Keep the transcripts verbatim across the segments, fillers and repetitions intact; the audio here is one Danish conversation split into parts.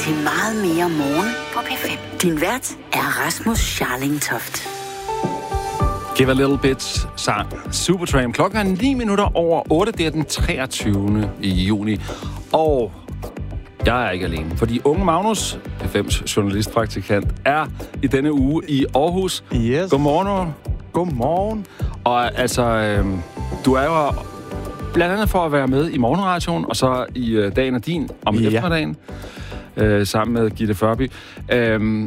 til meget mere morgen på P fem. Din vært er Rasmus Scharling Toft. Give a Little Bit sang Supertramp. Klokken er ni minutter over otte. Det er den treogtyvende juni. Og jeg er ikke alene, fordi unge Magnus, P fem's journalistpraktikant, er i denne uge i Aarhus. Yes. Godmorgen. Godmorgen. Og altså, øh, du er jo blandt andet for at være med i morgenradioen, og så i øh, Dagen er din om ja. eftermiddagen, øh, sammen med Gitte Førby. Øh,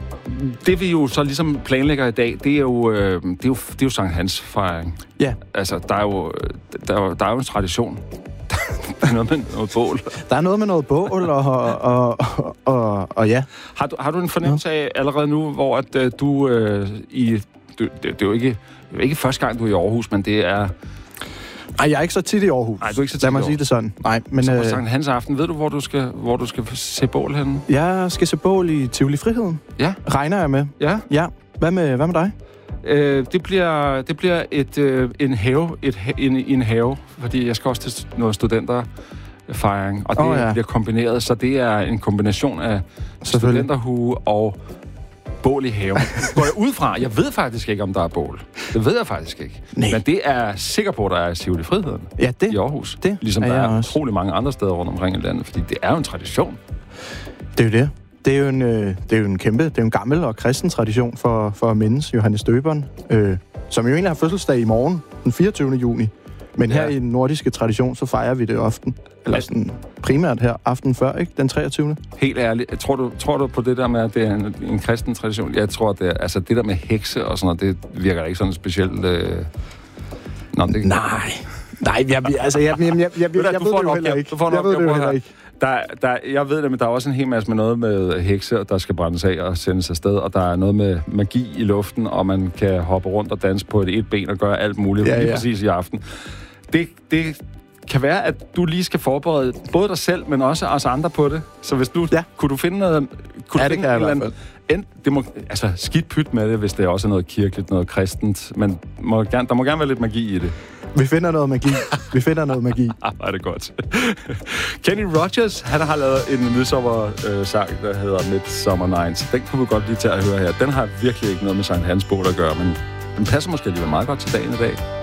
Det vi jo så ligesom planlægger i dag, det er jo, øh, det er jo, det er jo Sankt Hans fejring. Ja. Altså, der er jo, der er jo, der er jo en tradition. Der er noget med noget bål. Der er noget med noget bål, og, og, og, og, og ja. Har du, har du en fornemmelse af allerede nu, hvor at, uh, du øh, i... Du, det, det er jo ikke, det er jo ikke første gang, du er i Aarhus, men det er... Nej, jeg er ikke så tit i Aarhus. Nej, du er ikke så tit Lad mig i sige det sådan. Nej, men... Så på øh, Sankt Hans aften, ved du, hvor du skal, hvor du skal se bål henne? Jeg skal se bål i Tivoli Friheden. Ja. Regner jeg med. Ja. Ja. Hvad med, hvad med dig? Øh, det bliver, det bliver et, øh, en have, et, en, en have, fordi jeg skal også til noget studenterfejring, og det oh, ja. bliver kombineret, så det er en kombination af studenterhue og bål i haven. Går jeg ud fra, jeg ved faktisk ikke, om der er bål. Det ved jeg faktisk ikke. Nej. Men det er sikker på, at der er Tivoli Friheden ja, det, i Aarhus. Det ligesom er der er også. utrolig mange andre steder rundt omkring i landet, fordi det er jo en tradition. Det er jo det. Det er jo en, øh, det er jo en kæmpe, det er jo en gammel og kristen tradition for, for at mindes Johannes Døberen, øh, som jo egentlig har fødselsdag i morgen, den fireogtyvende juni. Men her ja. i den nordiske tradition, så fejrer vi det often. Eller sådan primært her aften før, ikke? Den treogtyvende Helt ærligt. Tror du, tror du på det der med, at det er en, en kristen tradition? Jeg tror, det er, altså det der med hekse og sådan noget, det virker ikke sådan specielt... Øh... Nå, det... Nej. Nej, jeg, altså, jeg, jeg, jeg, jeg, jeg, jeg, jeg ved det jo heller ikke. Jeg ved det jo heller ikke. Der, der, jeg ved det, men der er også en hel masse med noget med hekse, der skal brændes af og sendes afsted, og der er noget med magi i luften, og man kan hoppe rundt og danse på et et ben og gøre alt muligt, ja, lige ja. præcis i aften. Det, det kan være, at du lige skal forberede både dig selv, men også os andre på det. Så hvis du, ja. kunne du finde noget... Kunne ja, du det kan jeg i hvert fald. End, det må, altså, skidt pyt med det, hvis det er også noget kirkeligt, noget kristent, men må gerne, der må gerne være lidt magi i det. Vi finder noget magi. Vi finder noget magi. Ah, er det godt. Kenny Rogers, han har lavet en midsommer-sang, der hedder Midsummer Nights. Den kunne vi godt lige til at høre her. Den har virkelig ikke noget med Sankt Hans bål at gøre, men den passer måske alligevel meget godt til dagen i dag.